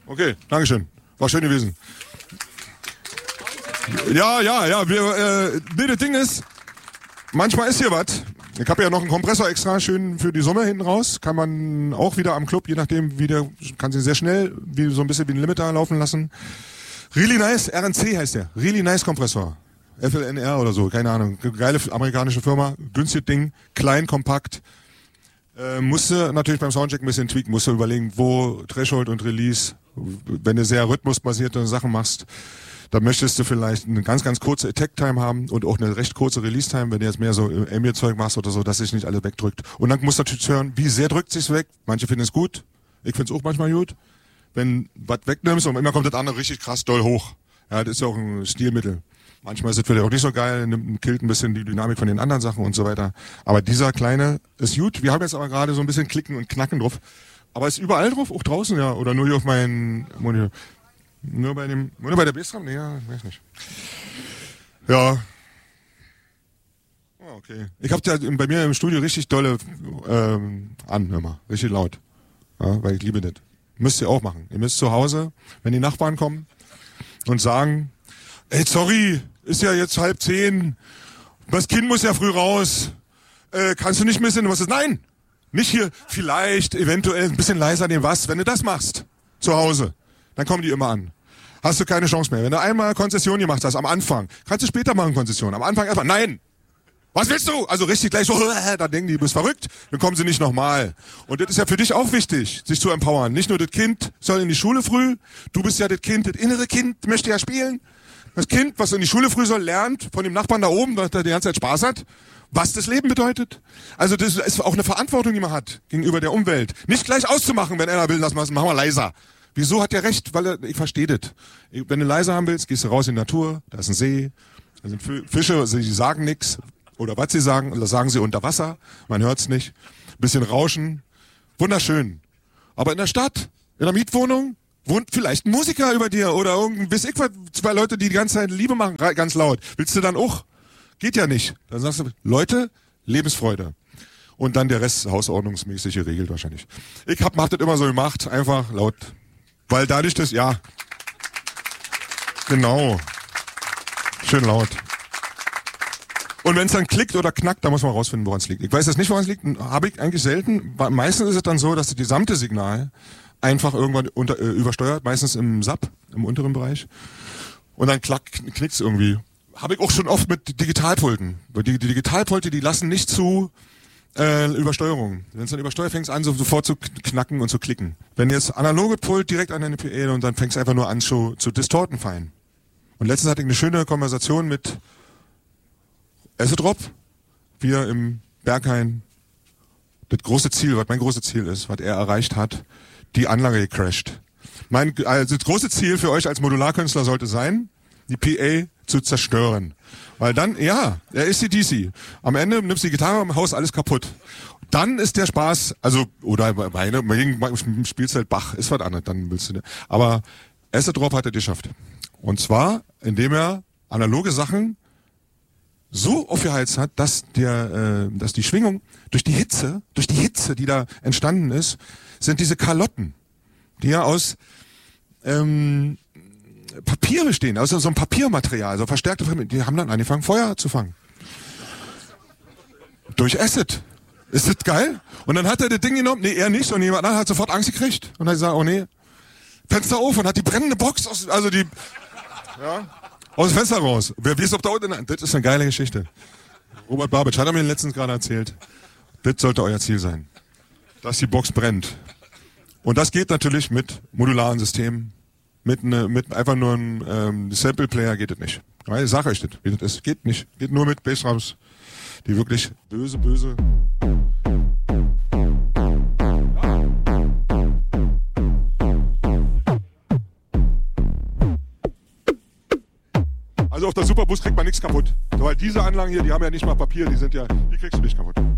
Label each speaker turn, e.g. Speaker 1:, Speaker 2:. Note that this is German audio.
Speaker 1: Okay, Dankeschön. War schön gewesen. Ja. Das Ding ist, manchmal ist hier was. Ich habe ja noch einen Kompressor extra schön für die Summe hinten raus. Kann man auch wieder am Club, je nachdem, kann sie sehr schnell, so ein bisschen wie ein Limiter laufen lassen. Really nice, RNC heißt der. Really nice Kompressor. FLNR oder so, keine Ahnung. Geile amerikanische Firma, günstiges Ding, klein, kompakt. Musste natürlich beim Soundcheck ein bisschen tweaken, musste überlegen, wo Threshold und Release, wenn du sehr rhythmusbasierte Sachen machst, dann möchtest du vielleicht eine ganz, ganz kurze Attack-Time haben und auch eine recht kurze Release-Time, wenn du jetzt mehr so Ambient-Zeug machst oder so, dass sich nicht alles wegdrückt. Und dann musst du natürlich hören, wie sehr drückt sich's weg. Manche finden es gut, ich finde es auch manchmal gut. Wenn was wegnimmst und immer kommt das andere richtig krass doll hoch. Ja, das ist ja auch ein Stilmittel. Manchmal ist es vielleicht auch nicht so geil, killt ein bisschen die Dynamik von den anderen Sachen und so weiter. Aber dieser kleine ist gut. Wir haben jetzt aber gerade so ein bisschen Klicken und Knacken drauf. Aber ist überall drauf? Auch draußen, ja? Oder nur hier auf meinen Monitor? Nur bei der Bassdrum? Nee, ja, weiß nicht. Ja. Oh, okay. Ich hab ja bei mir im Studio richtig dolle an, immer. Richtig laut. Ja, weil ich liebe das. Müsst ihr auch machen. Ihr müsst zu Hause, wenn die Nachbarn kommen und sagen, ey, sorry, ist ja jetzt 9:30, das Kind muss ja früh raus, kannst du nicht ein bisschen was ist? Nein, nicht hier, vielleicht, eventuell ein bisschen leiser nehmen, was, wenn du das machst, zu Hause, dann kommen die immer an. Hast du keine Chance mehr. Wenn du einmal Konzession gemacht hast, am Anfang, kannst du später machen Konzession, am Anfang erstmal, nein, was willst du? Also richtig gleich so, dann denken die, du bist verrückt, dann kommen sie nicht nochmal. Und das ist ja für dich auch wichtig, sich zu empowern. Nicht nur das Kind soll in die Schule früh, du bist ja das Kind, das innere Kind möchte ja spielen. Das Kind, was in die Schule früh soll, lernt von dem Nachbarn da oben, dass er die ganze Zeit Spaß hat, was das Leben bedeutet. Also das ist auch eine Verantwortung, die man hat gegenüber der Umwelt. Nicht gleich auszumachen, wenn einer will, das machen wir leiser. Wieso hat der recht? Weil ich verstehe das. Wenn du leiser haben willst, gehst du raus in die Natur, da ist ein See, da sind Fische, die sagen nichts. Oder was sie sagen, das sagen sie unter Wasser, man hört's nicht. Bisschen Rauschen, wunderschön. Aber in der Stadt, in der Mietwohnung, wohnt vielleicht ein Musiker über dir oder irgendein, weiß ich was, zwei Leute, die ganze Zeit Liebe machen, ganz laut. Willst du dann auch? Geht ja nicht. Dann sagst du, Leute, Lebensfreude. Und dann der Rest hausordnungsmäßig geregelt wahrscheinlich. Ich hab das immer so gemacht, einfach laut. Weil dadurch das, ja. Genau. Schön laut. Und wenn es dann klickt oder knackt, dann muss man rausfinden, woran es liegt. Ich weiß jetzt nicht, woran es liegt, habe ich eigentlich selten. Meistens ist es dann so, dass das gesamte Signal einfach irgendwann übersteuert, meistens im SAP, im unteren Bereich. Und dann knickt's irgendwie. Habe ich auch schon oft mit Digitalpulten. Die Digitalpulte, die lassen nicht zu Übersteuerung. Wenn es dann übersteuert, fängt es an, sofort zu knacken und zu klicken. Wenn jetzt analoge Pult direkt an deine PA und dann fängt es einfach nur an zu distorten fein. Und letztens hatte ich eine schöne Konversation mit Acid Drop, wir im Berghain, das große Ziel, was mein großes Ziel ist, was er erreicht hat, die Anlage gecrashed. Also das große Ziel für euch als Modularkünstler sollte sein, die PA zu zerstören. Weil dann, ja, er ist die DC. Am Ende nimmst du die Gitarre im Haus, alles kaputt. Dann ist der Spaß, also, oder spielst halt Bach, ist was anderes, dann willst du, aber Acid Drop hat er geschafft. Und zwar, indem er analoge Sachen so aufgeheizt hat, dass die Schwingung durch die Hitze, die da entstanden ist, sind diese Kalotten, die ja aus Papier bestehen, aus so einem Papiermaterial, so verstärkte, die haben dann angefangen, Feuer zu fangen. Durch Acid. Ist das geil? Und dann hat er das Ding genommen, nee, er nicht, und jemand hat sofort Angst gekriegt. Und hat gesagt, oh nee, Fenster auf und hat die brennende Box aus dem Fenster raus. Wer weiß, ob da unten, das ist eine geile Geschichte. Robert Babitsch hat er mir letztens gerade erzählt. Das sollte euer Ziel sein. Dass die Box brennt. Und das geht natürlich mit modularen Systemen. Mit einfach nur einem Sample-Player geht das nicht. Ich sag euch das, wie das ist. Geht nicht. Geht nur mit Bassdrums, die wirklich böse. Also auf der Superbus kriegt man nichts kaputt. Weil diese Anlagen hier, die haben ja nicht mal Papier, die kriegst du nicht kaputt.